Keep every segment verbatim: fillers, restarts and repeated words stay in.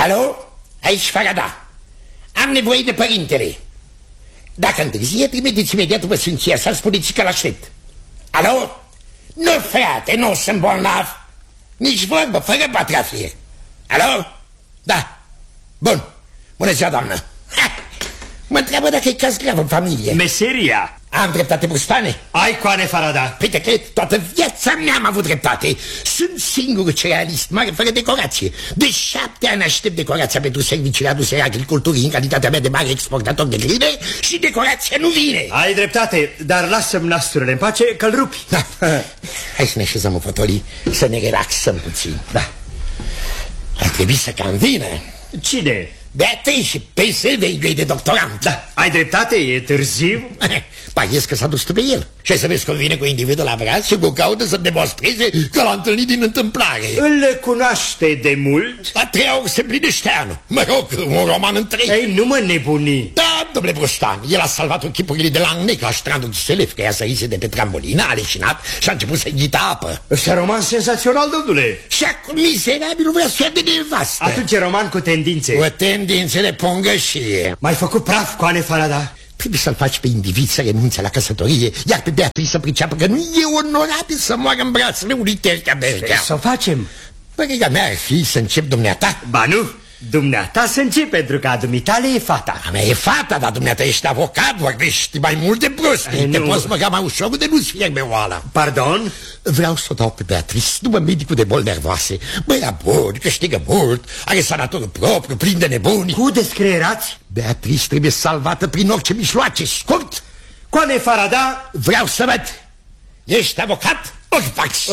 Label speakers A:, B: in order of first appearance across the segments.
A: Alo? Aici Farada. Am nevoie de părintele. Dacă întârzie, trimiteți imediat după sfinția sa, spuneți că l-aștept. Alo? Nu, frate, nu sunt bolnav. Nici vorbă, fără patrafie. Alo? Da. Bun. Bună ziua, doamnă. Ha! Mă întreabă dacă e caz grav în familie.
B: Meseria.
A: Am dreptate, Bustane?
B: Ai coane, Farada.
A: Păi că toată viața mea am avut dreptate. Sunt singurul cerealist mare fără decorație. De șapte ani aștept decorația pentru serviciile aduse agriculturii în calitatea mea de mare exportator de grine și decorația nu vine.
B: Ai dreptate, dar lasă-mi nasturile în pace că-l rupi.
A: Da. Hai să ne așezăm în fotolii, să ne relaxăm puțin. Da. Ar trebui să cam vină.
B: Cine?
A: Beatrice și pe Silvei de doctorant.
B: Da, ai dreptate, e târziu.
A: Pariez că s-a dus pe el. Și să vezi că vine cu individul la braț și cu caută să demonstreze că l-a întâlnit din întâmplare.
B: Îl cunoaște de mult?
A: La trei ori se plinește anul. Mă rog, un roman în trei.
B: Ei, nu mă nebuni.
A: Da, domnule Brustan, el a salvat echipurile de la Annec la strandul Chiselef, că ea sărise de pe trambolină, a leșinat și a început să ghita apă.
B: Ăsta roman senzațional, domnule.
A: Și acum miserabilul vrea să de nevastă.
B: Atunci e roman cu tendințe.
A: Cu tendințe de pongășie.
B: M-ai făcut praf, coane, Farada.
A: Trebuie să-l faci pe individ să renunțe la căsătorie, iar pe Beatrice să priceapă că nu e onorabil să moară în brațele unui terca-berca.
B: Să o facem.
A: Părerea mea ar fi să încep dumneata.
B: Ba nu, dumneata să încep, pentru că a dumitale e fata.
A: A mea e fata, dar dumneata ești avocat, vorbești mai mult de prost. Te poți băga mai ușor de nu-ți fierbe oala.
B: Pardon?
A: Vreau să o dau pe Beatrice după medicul de boli nervoase. Băia bun, câștigă mult, are sanatorul propriu, plin de nebuni.
B: Cu descreierați?
A: Beatrice trebuie salvată prin orice mijloace. Scurt!
B: Coane, Farada?
A: Vreau să văd. Ești avocat? Ori faci?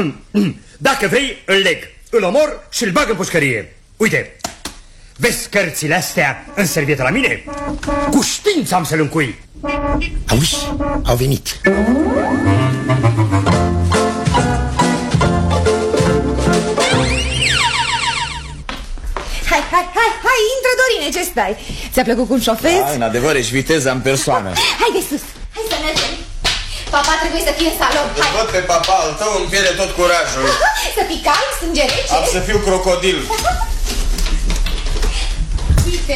B: Dacă vrei, îl leg, îl omor și îl bag în pușcărie. Uite, vezi cărțile astea în servietă la mine? Cu știință am să-l încui.
A: Auzi? Au venit.
C: Hai, hai, hai, hai, intră, Dorine, ce stai? Ți-a plăcut cum șofezi?
D: Da, în adevăr, ești viteza în persoană.
C: Hai de sus.
E: Hai să mergem. Papa trebuie să fie în salon. Hai.
D: Văd pe papa al tău, îmi pierde tot curajul.
E: Să fii calm, sânge rece.
D: Am să fiu crocodil.
E: Uite.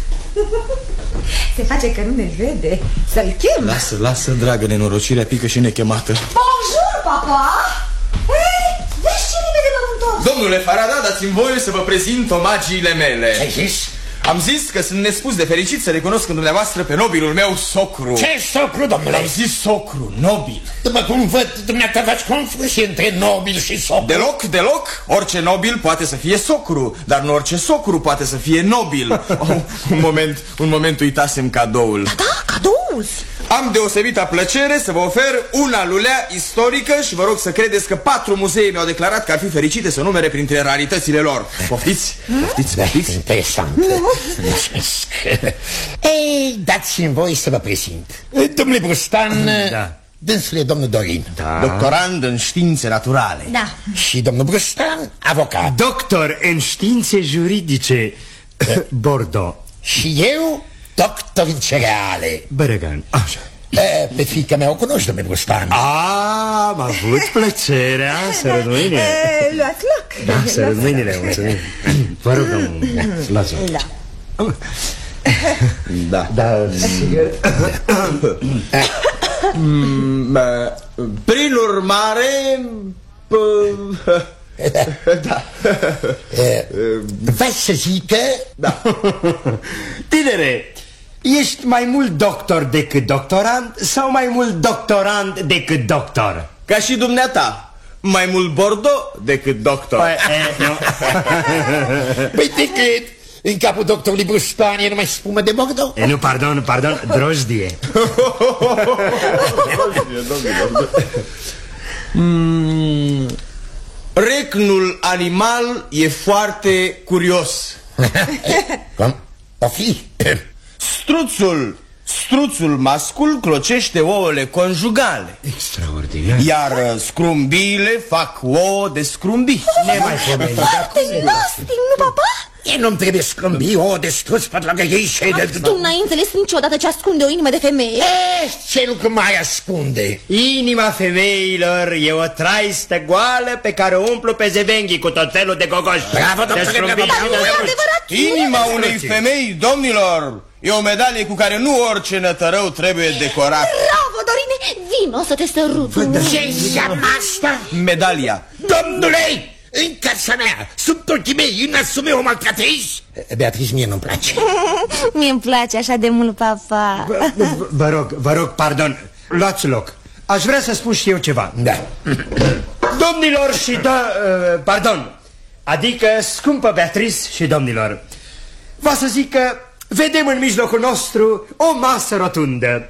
C: Se face că nu ne vede. Să-l chem.
D: Lasă, lasă, dragă, nenorocirea pică și nechemată.
E: Bonjour, papa. Hei, vezi ce repede m-am întors.
D: Domnule Farada, dați-mi voie să vă prezint omagiile mele.
A: Ce-ai zis?
D: Am zis că sunt nespus de fericit să recunosc în dumneavoastră pe nobilul meu socru.
A: Ce socru, domnule?
D: Am zis socru, nobil.
A: După cum văd, dumneata faci confuzie între nobil și socru.
D: Deloc, deloc. Orice nobil poate să fie socru, dar nu orice socru poate să fie nobil. Oh, un moment, un moment uitasem cadoul.
C: Da, da, cadoul.
D: Am deosebită plăcere să vă ofer una lulea istorică și vă rog să credeți că patru muzee mi-au declarat că ar fi fericite să numere printre raritățile lor. Poftiți? Poftiți, poftiți?
A: Interesant. Mulțumesc. Ei, dați-mi voi să vă prezint. Domnule Brustan,
B: da.
A: Dânsul e domnul Dorin,
B: da.
D: Doctorand în științe naturale.
E: Da.
A: Și domnul Brustan, avocat.
B: Doctor în științe juridice. Bordeaux.
A: Și eu, doctor în cereale.
B: Bărăgan, așa.
A: E, pe fiica mea o cunoști, domnule Brustan.
B: Am avut plăcerea să rămâine.
C: Luați loc.
B: Da, să rămâinile, mulțumim. Vă rog, lasă.
C: Da.
D: Da.
B: Da, sigur.
D: Prin urmare... Da.
A: Vreau să zic că...
D: Da.
B: Tinere, ești mai mult doctor decât doctorand sau mai mult doctorand decât doctor?
D: Ca și dumneata. Mai mult Bordeaux decât doctor.
B: Păi, e, nu.
A: Păi te cred. În capul doctorului Brustan e numai spumă de Bordeaux.
B: E, nu, pardon, pardon, drojdie.
D: mm, Recnul animal e foarte curios.
A: Cum? O fi?
D: Struțul Struțul mascul clocește ouăle conjugale.
B: Extraordinar.
D: Iar scrumbiile fac ouă de scrumbii.
B: Ne mai pomeni.
C: Foarte nostim, nu, papa?
A: E nu-mi trebuie scâmbi o de scurs pe lângă ei și de...
C: Tu n-ai înțeles niciodată ce ascunde o inimă de femeie?
A: Eh, ce lucru mai ascunde?
B: Inima femeilor e o traistă goală pe care o umplu pe zevenghii cu tot felul de gogoși.
A: Bravo, doctore, bravo,
C: Dar nu e adevărat!
D: Inima unei femei, domnilor, e o medalie cu care nu orice nătărău trebuie decorat.
C: Bravo, Dorine! Vino să te sărut!
A: Ce înseamnă asta?
D: Medalia.
A: Domnule! În casa mea sunt ochii mei, în nasul meu o maltratezi? Beatrice, mie nu-mi place.
C: Mie-mi place așa de mult, papa.
B: Vă rog, vă rog, pardon, luați loc. Aș vrea să spun și eu ceva.
A: Da.
B: Domnilor și da, uh, pardon, adică scumpă Beatrice și domnilor, va să zic că vedem în mijlocul nostru o masă rotundă.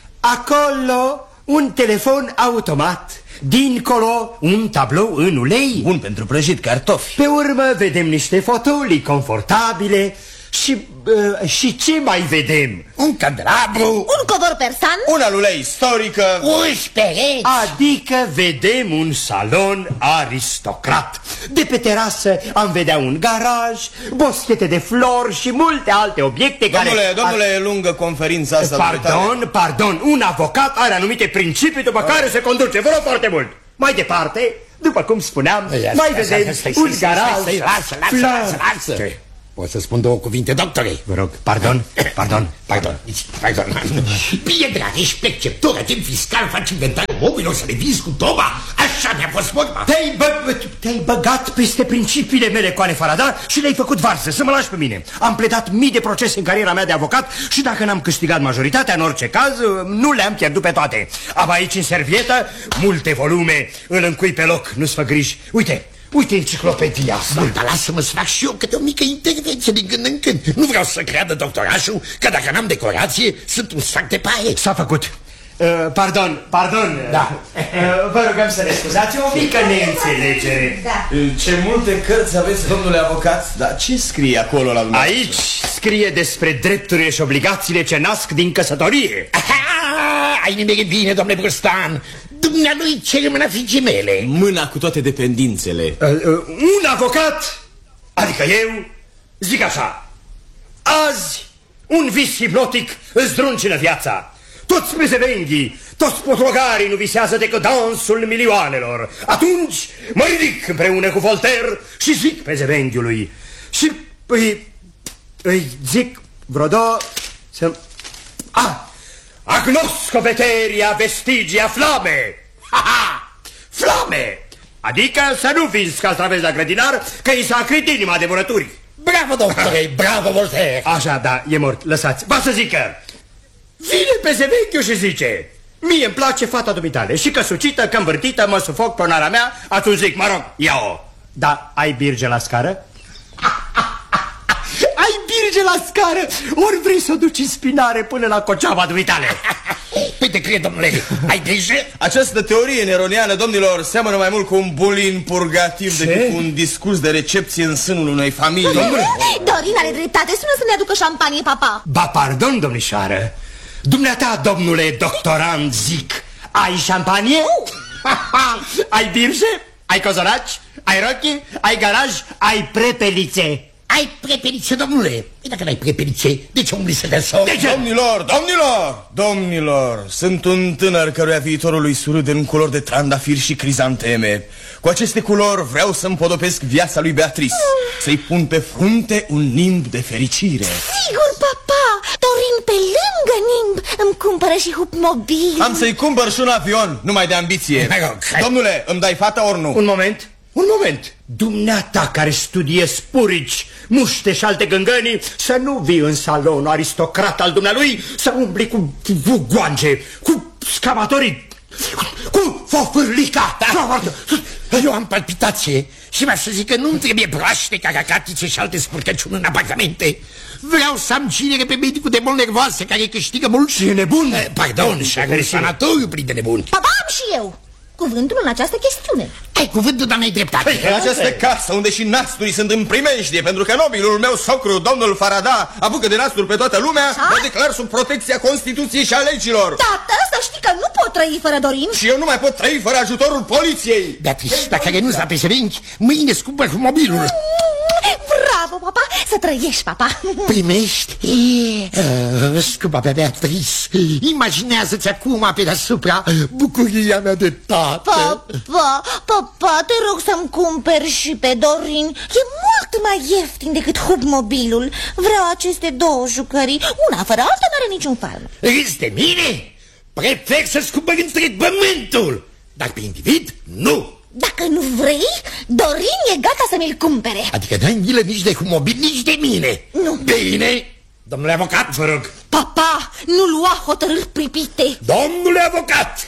B: Acolo un telefon automat, dincolo un tablou în ulei.
D: Bun pentru prăjit cartofi.
B: Pe urmă vedem niște fotolii confortabile și, uh, și ce mai vedem?
A: Un candelabru.
C: Un covor persan.
D: Una lulea istorică.
A: Uși pereți.
B: Adică vedem un salon aristocrat. De pe terasă am vedea un garaj, boschete de flori și multe alte obiecte.
D: Domnule,
B: care...
D: domnule, e lungă conferința asta.
B: Pardon, pardon, un avocat are anumite principii după care se conduce. Vă rog foarte mult. Mai departe, după cum spuneam,
A: Ia,
B: mai
A: stai,
B: vedem
A: stai,
B: un
A: stai,
B: garaj.
A: stai, stai, Lasă, lasă, lasă, lasă. Ce? Poți să spun două cuvinte, doctore?
B: Vă rog, pardon, pardon,
A: Pardon, pardon. Bine, drag, ești perceptor, atent fiscal, faci inventarul mobilor, să le vinzi cu toba. Așa mi-a fost vorba.
B: Te-ai bă, te băgat peste principiile mele, Coane Farada, și le-ai făcut varză, să mă lași pe mine. Am pledat mii de procese în cariera mea de avocat și dacă n-am câștigat majoritatea, în orice caz, nu le-am pierdut pe toate. Am aici în servietă multe volume, îl încui pe loc, nu-ți fă griji. Uite, uite enciclopedia asta.
A: Bun, dar lasă-mă să fac și eu câte o mică intervenție din când în când. Nu vreau să creadă doctorașul că dacă n-am decorație, sunt un sac de paie.
B: S-a făcut. Uh, pardon, pardon.
A: Da.
B: Uh, vă rugăm să ne scuzați, o mică neînțelegere.
C: Da.
D: Ce multe cărți aveți, domnule avocat. Dar ce scrie acolo la dumneavoastră?
B: Aici scrie despre drepturile și obligațiile ce nasc din căsătorie.
A: Aha, ai nimerit bine, domnule Brustan. Dumnealui cere mâna fiicii mele.
D: Mâna cu toate dependințele.
B: Uh, uh, un avocat, adică eu, zic așa: azi un vis hipnotic îți druncină viața. Toți pezevenghii, toți potlogarii nu visează decât dansul milioanelor. Atunci mă ridic împreună cu Voltaire și zic pezevenghiului și îi, îi zic vreo două să... Ah! Agnosco veteria vestigia flame. Ha, ha! Flame! Adică să nu vinzi castraveți la grădinar, că i s-a acrit inima de murături.
A: Bravo, doctore, bravo, Voltaire.
B: Așa, da, e mort, lăsați. Va să zică, vine pezevenghiul și zice: mie îmi place fata dumitale și că sucită, că învârtită, mă sufoc pe onarea mea. Atunci zic, mă rog, ia-o. Da, ai birge la scară? Ai birge la scară, ori vrei să o duci în spinare până la coceava dumitale?
A: Păi te cred, domnule, ai grijă?
D: Această teorie neroniană, domnilor, seamănă mai mult cu un bulin purgativ
B: Ce?
D: decât cu un discurs de recepție în sânul unei familii.
C: Dorin are dreptate, sună să ne aducă șampanie, papa.
B: Ba, pardon, domnișoară, dumneata, domnule doctorand, zic, ai șampanie? Ai birge? Ai cozonaci? Ai rochi? Ai garaj? Ai prepelițe?
A: Ai prepelițe, domnule? E dacă n-ai prepelițe, de ce umbli să te sori?
B: De ce?
D: Domnilor, domnilor, domnilor, sunt un tânăr căruia viitorul îi surâde în culori de trandafir și crizanteme. Cu aceste culori vreau să împodopesc viața lui Beatrice, să-i pun pe frunte un nimb de fericire.
C: Sigur, papa, Dorin pe lângă nimb îmi cumpără și hup mobil.
D: Am să-i cumpăr și un avion, numai de ambiție. Domnule, îmi dai fata ori nu?
B: Un moment, un moment. Dumneata care studiezi purici, muște și alte gângănii, să nu vii în salonul aristocrat al dumnealui, să umbli cu vugoange, cu scavatorii, cu fofârlica.
A: Da. Eu am palpitație și v-aș să zic că nu-mi trebuie broaște, cacacatițe și alte spurcăciuni în apartamente. Vreau să am cinere pe medicul de boli nervoase care câștigă mult.
B: Și e nebun?
A: Eh, Pardon, și are un sanatoriu plin de nebuni.
C: Papa, am și eu cuvântul în această chestiune.
A: Ai cuvântul, dar n-ai dreptate.
D: În această casă unde și nasturii sunt în primejdie, pentru că nobilul meu socru, domnul Farada, apucă de nasturi pe toată lumea, mă declar sub protecția Constituției și a legilor.
C: Tată, să știi că nu pot trăi fără Dorin.
D: Și eu nu mai pot trăi fără ajutorul poliției.
A: Beatrice, dacă renunți la pesevenchi, mâine scumpăr cu mobilul.
C: Bravo, papa, să trăiești, papa.
A: Primești? Uh, Scumpa mea Beatrice, imaginează-ți acum pe deasupra bucuria mea de tată.
C: Papa, papa, te rog să-mi cumperi și pe Dorin. E mult mai ieftin decât Hubmobilul. Vreau aceste două jucării. Una fără alta n-are niciun farmec.
A: Râzi de mine? Prefer să-ți cumpăr întreg pământul, dar pe individ, nu.
C: Dacă nu vrei, Dorin e gata să mi-l cumpere.
A: Adică n-ai milă nici de Hubmobil, nici de mine.
C: Nu.
A: Bine, domnule avocat, vă rog.
C: Papa, nu lua hotărâri pripite.
A: Domnule avocat,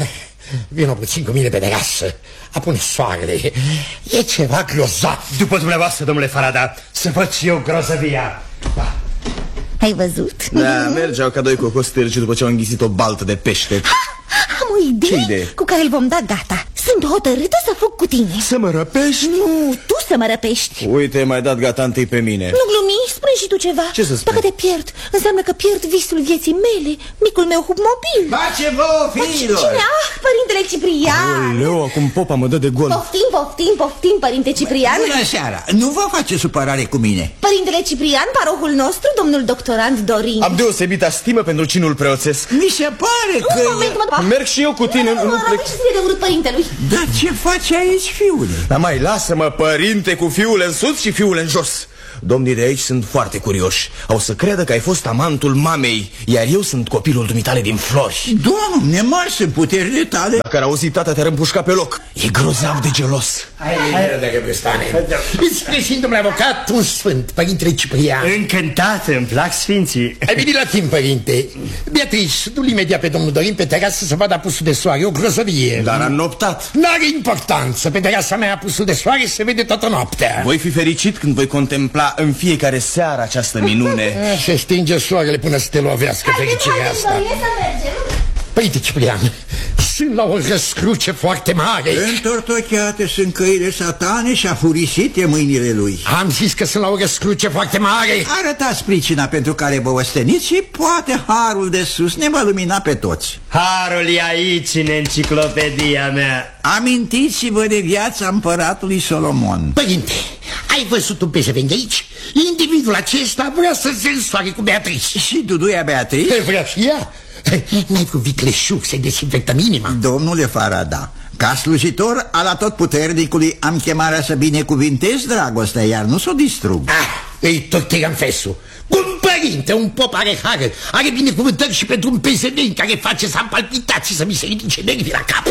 A: vino puțin cu mine pe terasă. Apune soarele. E ceva grozav.
B: După dumneavoastră, domnule Farada, să văd și eu grozăvia. Da.
C: Ai văzut?
D: Da, mergeau ca doi cocostârci după ce au înghițit o baltă de pește.
C: Ha, am o idee,
D: Ce idee?
C: cu care îl vom da gata. Sunt hotărâtă să fug cu tine.
D: Să mă răpești?
C: Nu, tu să mă răpești.
D: Uite, mai dat gata întâi pe mine.
C: Nu glumi, spune și tu ceva.
D: Ce să spun?
C: Dacă te pierd, înseamnă că pierd visul vieții mele, micul meu Hubmobil.
F: Face vă, fiilor!
C: Cine? Ah, părintele Ciprian.
D: Leo, acum popa mă dă de gol.
C: Poftim, poftim, poftim, părinte Ciprian.
F: Bună seara! Nu vă face supărare cu mine.
C: Părintele Ciprian, parohul nostru, domnul doctorand Dorin.
D: Am deosebită stimă pentru cinul preoțesc.
F: Mi se pare că...
C: Un moment, mă,
D: Merg și eu cu tine, nu, nu plec.
C: Ce să de urât părintelui.
F: Dar ce faci aici, fiule?
D: Dar mai lasă-mă, părinte, cu fiul în sus și fiul în jos. Domnii de aici sunt foarte curioși. Au să creadă că ai fost amantul mamei, iar eu sunt copilul dumitale din Flori.
F: Doamne, mari sunt puterile tale.
D: Dacă ar auzi tata, te-ar împușca pe loc. E grozav de gelos.
A: Hai, de Găbrăstane. Îți prezintă, domnule avocat, un sfânt, părintele Ciprian.
B: Încântat, îmi plac sfinții.
A: Ai venit la timp, părinte. Beatrice, du-l imediat pe domnul Dorin pe terasă să vadă apusul de soare, o grozăvie.
D: Dar am noptat.
A: N-are importanță, pe terasa mea apusul de soare se vede toată noaptea.
D: Voi fi fericit când voi contempla în fiecare seară această minune.
A: Se stinge soarele până să te lovească fericirea asta.
C: Dorin, să mergem.
A: Părinte Ciprian, sunt la o răscruce foarte mare.
F: Întortocheate sunt căile satane și afurisite mâinile lui.
A: Am zis că sunt la o răscruce foarte mare.
F: Arătați pricina pentru care vă osteniți și poate harul de sus ne va lumina pe toți.
B: Harul e aici, în enciclopedia mea.
F: Amintiți-vă de viața împăratului Solomon.
A: Părinte, ai văzut un peșeveng aici? Individul acesta vrea să se însoare cu Beatrice.
F: Și duduia Beatrice?
A: Vrea și ea? N-ai cu vicleșug să-i desinfectăm inima?
F: Domnule Farada, ca slujitor al atotputernicului am chemarea să binecuvintez dragostea, iar nu să o distrug.
A: Ah, îi tot tiranfesul. Un părinte, un pop are hară, are binecuvântări și pentru un peșeveng care face să am palpitații, să mi se ridice nervii la cap.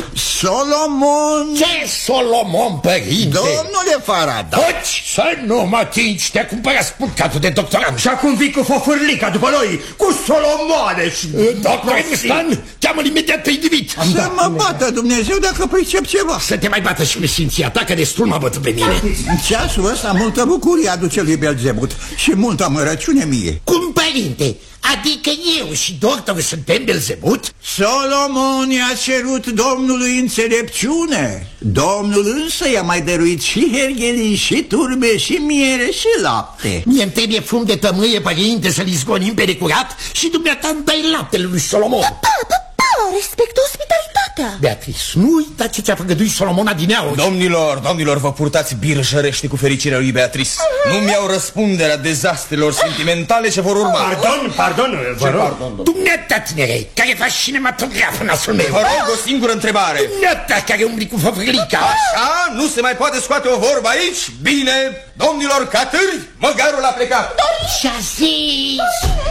F: Solomon!
A: Ce Solomon, părinte?
F: Domnule Farada!
A: Hoci, să nu mă atingi, te-a cumpărat spurcatul de doctorant.
B: Și acum vii cu fofârlica după noi, cu Solomoane și...
A: Doctor Stan, cheamă-l imediat pe individ.
F: Să mă bată Dumnezeu dacă pricep ceva.
A: Să te mai bată și meșinția ta, că destul m-a bătut pe mine.
F: În ceasul ăsta multă bucurie aduce lui Belzebut și multă amărăciune mie.
A: Cum, părinte? Adică eu și doctorul suntem Belzebut?
F: Solomon i-a cerut Domnului înțelepciune. Domnul însă i-a mai dăruit și herghelii, și turbe, și miere, și lapte.
A: Mie-mi trebuie fum de tămâie, părinte, să-l izgonim pe necurat și dumneata îmi dai laptele lui Solomon.
C: Papa, papa, respectă ospitalitatea.
A: Beatrice, nu uita ce ți-a făgăduit Solomon adineauri.
D: Domnilor, domnilor, vă purtați birjărește cu fericirea lui Beatrice. Nu-mi iau răspunderea dezastrelor sentimentale ce vor urma.
B: Pardon, pardon, vă rog.
A: Dumneata, tinere, care faci cinematograf în nasul meu.
D: Vă rog o singură întrebare.
A: Dumneata care umbli cu făfrălica.
D: Așa? Nu se mai poate scoate o vorbă aici? Bine, domnilor catâri, măgarul a plecat.
A: Și-a zis.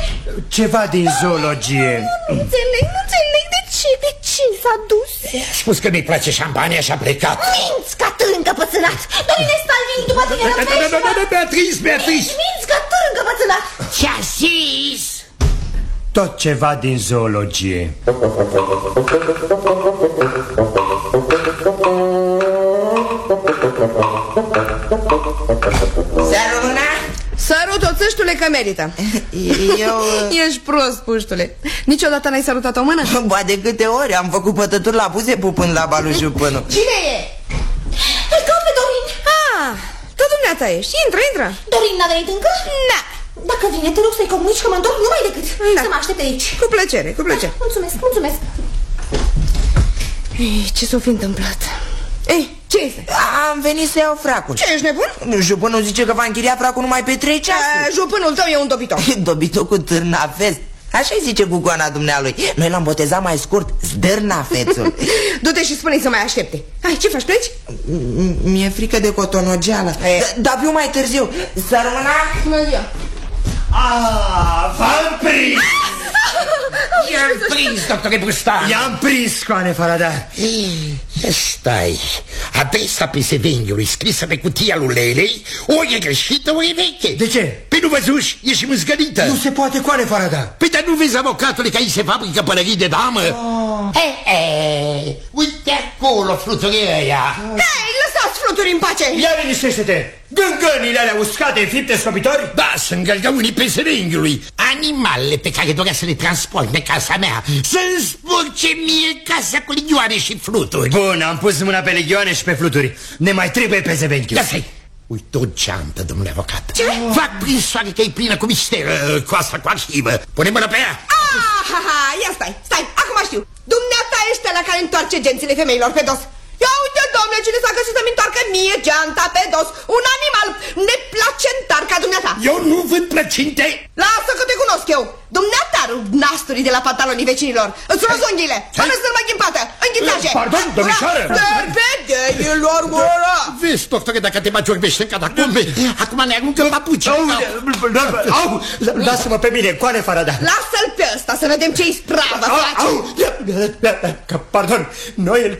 B: Ceva din zoologie.
C: Nu înțeleg, nu înțeleg de ce, de ce s-a dus.
A: A spus că nu-i place șampania și a plecat.
C: Minți ca târân încăpățânat. Dorine, stai, vin după tine, răpește-mă.
A: Beatrice, Beatrice.
C: Minți ca târân încăpățânat.
A: Ce-a zis?
B: Tot ceva din zoologie.
G: Săruna?
H: Sărut o țâștule că merită.
G: Eu...
H: Ești prost, puștule. Niciodată n-ai sărutat o mână?
G: Ba de câte ori am făcut pătături la buze pupând la balușul până.
C: Cine e? Îl caut pe Dorin.
H: Ah, tot dumneata ești. Intră, intră.
C: Dorin n-a venit încă?
H: Da.
C: Dacă vine, te rog să-i comunici că mă întorc numai decât
H: Da.
C: să mă aștepte aici.
H: Cu plăcere, cu plăcere.
C: Mulțumesc, mulțumesc.
H: Ei, ce s-o fi întâmplat? Ei, Ce este?
G: Am venit să iau fracul.
H: Ce, ești nebun?
G: Jupânul zice că va închiria fracul numai pe trei ceasuri.
H: Jupânul tău e un dobitoc.
G: Dobitoc cu târnafes. Așa-i zice gugoana dumnealui. Noi l-am botezat mai scurt, Zdârnafețul.
H: Du-te și spune-i să mai aștepte. Hai, ce faci, pleci?
G: Mi-e frică de cotonogeală. Dar viu mai târziu. Să rămână?
H: Bună ziua.
B: Ah, v-am prins!
A: I-am prins, doctore Brustan.
B: I-am prins, Coane Farada.
A: Stai, adresa pesevenghiului scrisă pe cutia lui Lelei ori e greșită, ori e veche.
B: De ce?
A: Pe nu văzuși, e și mâzgălită.
B: Nu se poate, Coane Farada.
A: Păi dar nu vezi, avocatule, că aici se fabrică pălării de damă?
B: Oh.
A: Eh, eh, uite acolo fluturii ăia.
H: Hei, lăsați fluturi în pace.
B: Ia liniștește-te. Gângănile alea uscate, înfipte scopitori?
A: Da, sunt gărgăunii pesevenghiului. Animalele pe care dorea să le transport de casa mea să-mi spurce mie casa cu ligioane și fluturi.
B: Bun, am pus mâna pe legioane și pe fluturi. Ne mai trebuie pesevenghiul.
A: Ia stai. Uite o geantă, domnule avocat. Ce? Fac prin soare că e plină cu mister, cu asta, cu arhivă. Pune mâna pe ea.
H: Ah, ha, ha, ia stai, stai, acum știu. Dumneata ești la care întoarce gențile femeilor pe dos. Ia uite, domnule, cine s-a găsit să-mi întoarcă mie geanta pe dos. Un animal neplacentar ca dumneata.
A: Eu nu vând plăcinte.
H: Lasă că te cunosc eu. Dumneata rup nasturii de la pantalonii vecinilor. Îți roz unghiile. Până să-l mai ghimpată. Înghițașe.
B: Pardon, domnișoară.
H: Derbedeilor gura.
A: Vezi, doctore, dacă te mai ciorbește în catacombe, acum ne aruncă papuci.
B: Au, lasă-mă pe mine, Coane Farada.
H: Lasă-l pe ăsta să vedem ce-i stravă face.
B: Pardon, noi îl